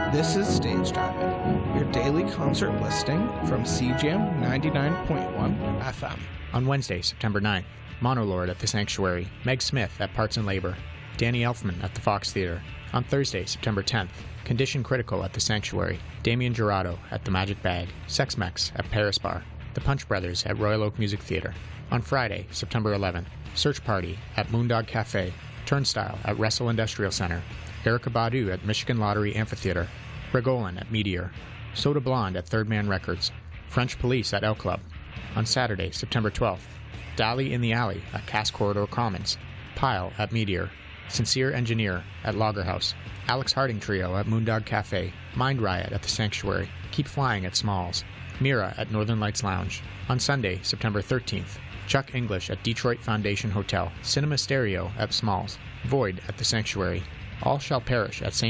This is Stage Diving, your daily concert listing from CJAM 99.1 FM. On Wednesday, September 9th, Monolord at the Sanctuary, Meg Smith at Parts and Labor, Danny Elfman at the Fox Theater. On Thursday, September 10th, Condition Critical at the Sanctuary, Damien Jurado at the Magic Bag, Sex Mex at Paris Bar, The Punch Brothers at Royal Oak Music Theater. On Friday, September 11th, Search Party at Moondog Cafe, Turnstile at Wrestle Industrial Center, Erykah Badu at Michigan Lottery Amphitheater, Regolin at Meteor, Soda Blonde at Third Man Records, French Police at L Club. On Saturday, September 12th, Dali in the Alley at Cass Corridor Commons, Pile at Meteor, Sincere Engineer at Lagerhouse, Alex Harding Trio at Moondog Cafe, Mind Riot at the Sanctuary, Keep Flying at Smalls, Mira at Northern Lights Lounge. On Sunday, September 13th, Chuck English at Detroit Foundation Hotel, Cinema Stereo at Smalls, Void at the Sanctuary, All Shall Perish at St.